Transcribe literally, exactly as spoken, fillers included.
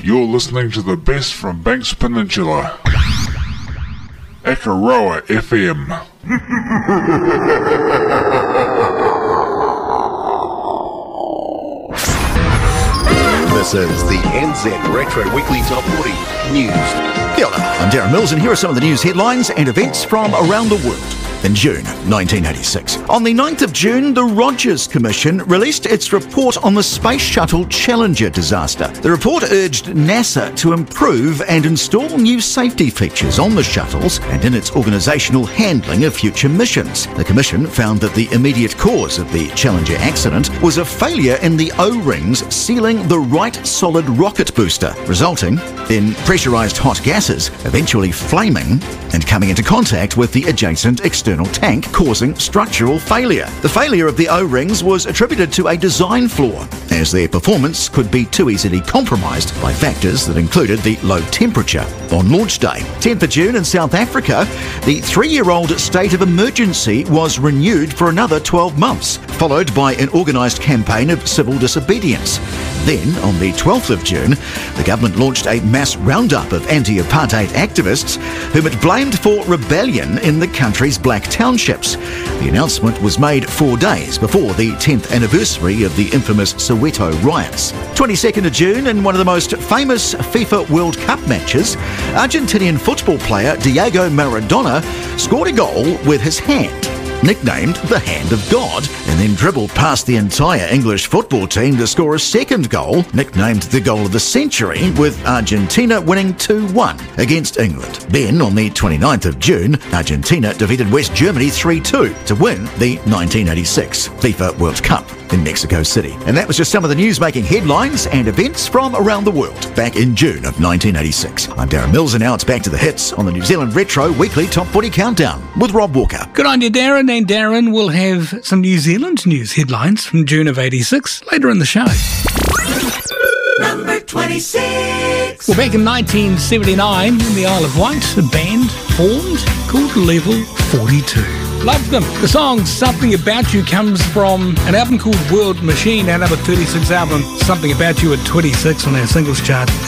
You're listening to the best from Banks Peninsula. Akaroa F M. This is the N Z Retro Weekly Top forty News. Kia ora, I'm Darren Mills, and here are some of the news headlines and events from around the world. In June nineteen eighty-six. On the ninth of June, the Rogers Commission released its report on the Space Shuttle Challenger disaster. The report urged NASA to improve and install new safety features on the shuttles and in its organisational handling of future missions. The Commission found that the immediate cause of the Challenger accident was a failure in the O-rings sealing the right solid rocket booster, resulting in pressurised hot gases eventually flaming and coming into contact with the adjacent external tank, causing structural failure. The failure of the O-rings was attributed to a design flaw, as their performance could be too easily compromised by factors that included the low temperature on launch day. tenth of June in South Africa, the three-year-old state of emergency was renewed for another twelve months, followed by an organised campaign of civil disobedience. Then, on the twelfth of June, the government launched a mass roundup of anti-apartheid activists whom it blamed for rebellion in the country's black townships. The announcement was made four days before the tenth anniversary of the infamous Soweto riots. twenty-second of June, in one of the most famous FIFA World Cup matches, Argentinian football player Diego Maradona scored a goal with his hand, nicknamed the Hand of God, and then dribbled past the entire English football team to score a second goal, nicknamed the Goal of the Century, with Argentina winning two one against England. Then, on the twenty-ninth of June, Argentina defeated West Germany three two to win the nineteen eighty-six FIFA World Cup in Mexico City. And that was just some of the news-making headlines and events from around the world back in June of nineteen eighty-six. I'm Darren Mills, and now it's back to the hits on the New Zealand Retro Weekly Top forty Countdown with Rob Walker. Good on you, Darren. And Darren will have some New Zealand news headlines from June of eighty-six later in the show. Number twenty-six. Well, back in nineteen seventy-nine, in the Isle of Wight, a band formed called Level forty-two. Loved them. The song Something About You comes from an album called World Machine, our number thirty-six album. Something About You at twenty-six on our singles chart.